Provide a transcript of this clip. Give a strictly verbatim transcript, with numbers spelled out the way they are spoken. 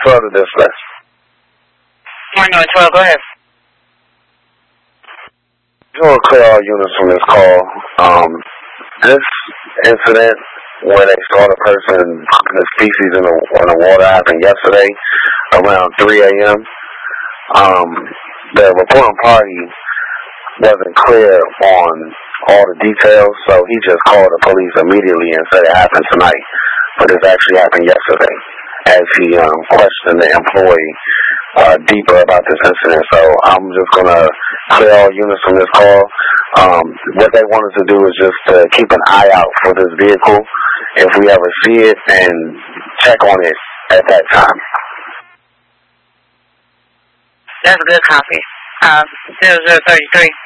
twelve to dispatch. one nine twelve, go ahead. I just want to clear all units from this call. Um, this incident where they saw the person cooking his feces in the, in the water happened yesterday around three A M Um, the reporting party wasn't clear on all the details, so he just called the police immediately and said it happened tonight, but it actually happened yesterday, as he um, questioned the employee uh, deeper about this incident. So I'm just going to clear all units from this call. Um, what they want us to do is just to keep an eye out for this vehicle if we ever see it and check on it at that time. That's a good copy. Uh, zero zero thirty-three.